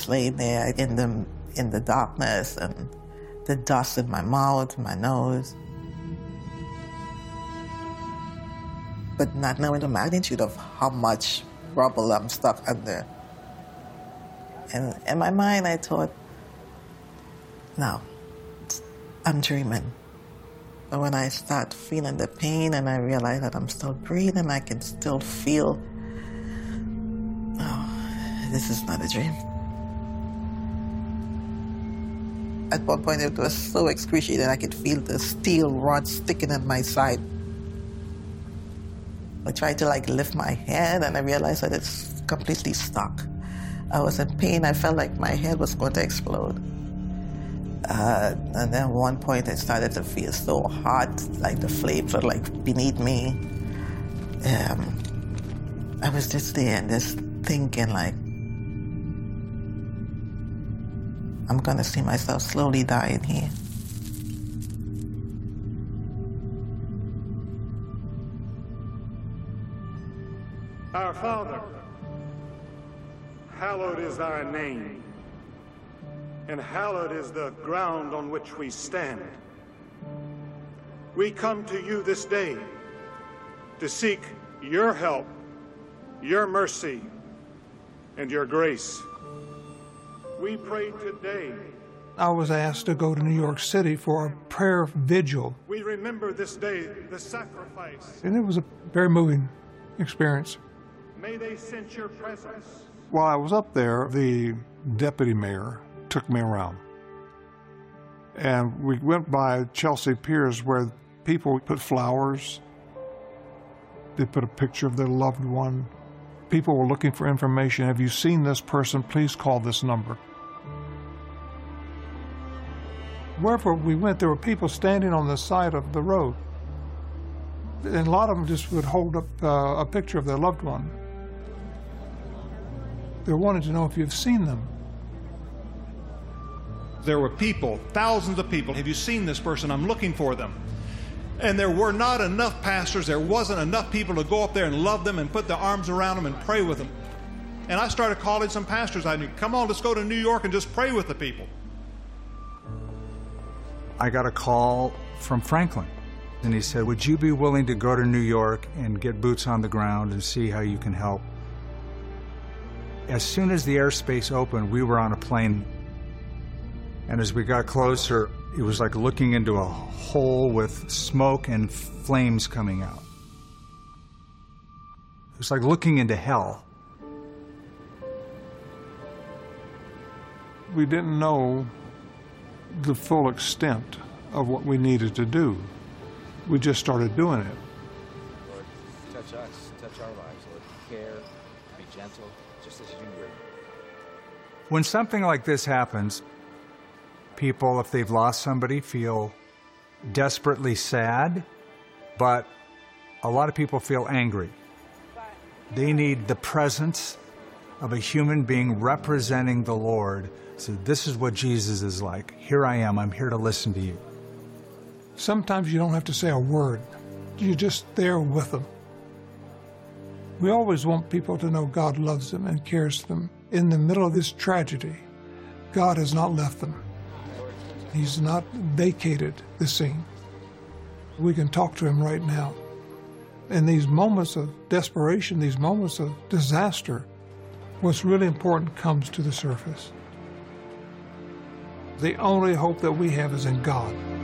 laying there in the darkness and the dust in my mouth, my nose. But not knowing the magnitude of how much rubble I'm stuck under. And in my mind, I thought, no, I'm dreaming. But when I start feeling the pain and I realize that I'm still breathing, I can still feel, oh, this is not a dream. At one point, it was so excruciating, I could feel the steel rod sticking in my side. I tried to lift my head and I realized that it's completely stuck. I was in pain. I felt like my head was going to explode. And then at one point it started to feel so hot, like the flames were beneath me. I was just there and just thinking I'm gonna see myself slowly dying here. Our Father, hallowed is thy name, and hallowed is the ground on which we stand. We come to you this day to seek your help, your mercy, and your grace. We pray today. I was asked to go to New York City for a prayer vigil. We remember this day the sacrifice. And it was a very moving experience. May they sense your presence. While I was up there, the deputy mayor took me around. And we went by Chelsea Piers where people put flowers. They put a picture of their loved one. People were looking for information. Have you seen this person? Please call this number. Wherever we went, there were people standing on the side of the road. And a lot of them just would hold up a picture of their loved one. They wanted to know if you've seen them. There were people, thousands of people. Have you seen this person? I'm looking for them. And there were not enough pastors. There wasn't enough people to go up there and love them and put their arms around them and pray with them. And I started calling some pastors I knew. Come on, let's go to New York and just pray with the people. I got a call from Franklin. And he said, would you be willing to go to New York and get boots on the ground and see how you can help? As soon as the airspace opened, we were on a plane. And as we got closer, it was like looking into a hole with smoke and flames coming out. It was like looking into hell. We didn't know the full extent of what we needed to do. We just started doing it. Lord, touch us, touch our lives, Lord. Care, be gentle, just as you were. When something like this happens, people, if they've lost somebody, feel desperately sad, but a lot of people feel angry. They need the presence of a human being representing the Lord. So this is what Jesus is like. Here I am. I'm here to listen to you. Sometimes you don't have to say a word. You're just there with them. We always want people to know God loves them and cares for them. In the middle of this tragedy, God has not left them. He's not vacated the scene. We can talk to him right now. In these moments of desperation, these moments of disaster, what's really important comes to the surface. The only hope that we have is in God.